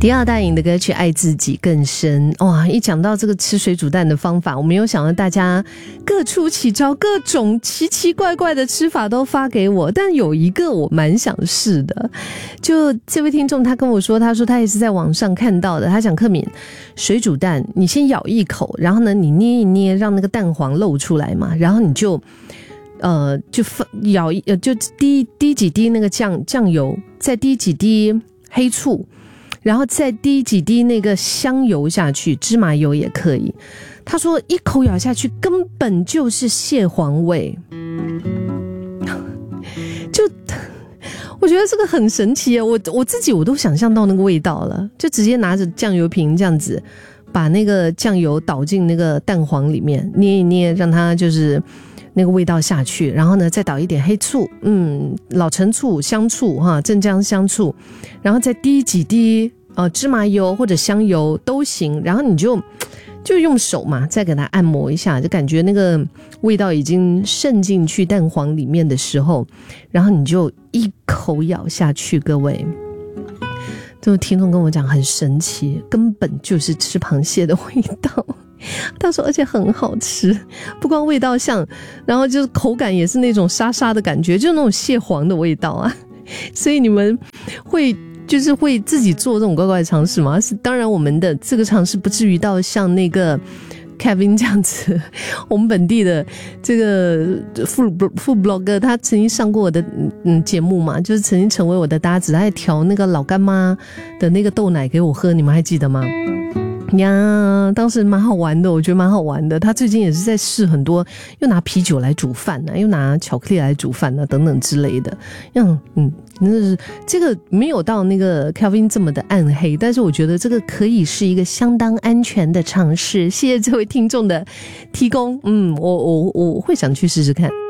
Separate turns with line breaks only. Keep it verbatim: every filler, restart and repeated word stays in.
迪奥大颖的歌曲《爱自己更深》，哇！一讲到这个吃水煮蛋的方法，我没有想到大家各出奇招，各种奇奇怪怪的吃法都发给我。但有一个我蛮想试的，就这位听众他跟我说，他说他也是在网上看到的。他讲克敏，水煮蛋，你先咬一口，然后呢，你捏一捏，让那个蛋黄露出来嘛，然后你就呃就咬呃就滴滴几滴那个酱酱油，再滴几滴黑醋。然后再滴几滴那个香油下去，芝麻油也可以。他说一口咬下去根本就是蟹黄味，就我觉得这个很神奇耶，我我自己我都想象到那个味道了，就直接拿着酱油瓶这样子把那个酱油倒进那个蛋黄里面，捏一捏，让它就是那个味道下去，然后呢再倒一点黑醋，嗯，老陈醋、香醋哈，镇江香醋，然后再滴几滴呃芝麻油或者香油都行，然后你就就用手嘛，再给它按摩一下，就感觉那个味道已经渗进去蛋黄里面的时候，然后你就一口咬下去，各位。这位听众跟我讲很神奇，根本就是吃螃蟹的味道。他说而且很好吃，不光味道像，然后就是口感也是那种沙沙的感觉，就是那种蟹黄的味道啊。所以你们会就是会自己做这种怪怪的尝试吗？是，当然我们的这个尝试不至于到像那个 Kevin 这样子，我们本地的这个副副 blogger 他曾经上过我的嗯节目嘛，就是曾经成为我的搭子，他还调那个老干妈的那个豆奶给我喝，你们还记得吗？呀，当时蛮好玩的，我觉得蛮好玩的。他最近也是在试很多，又拿啤酒来煮饭啊，又拿巧克力来煮饭啊，等等之类的。嗯嗯，那这个没有到那个 Kelvin 这么的暗黑，但是我觉得这个可以是一个相当安全的尝试。谢谢这位听众的提供，嗯，我我我会想去试试看。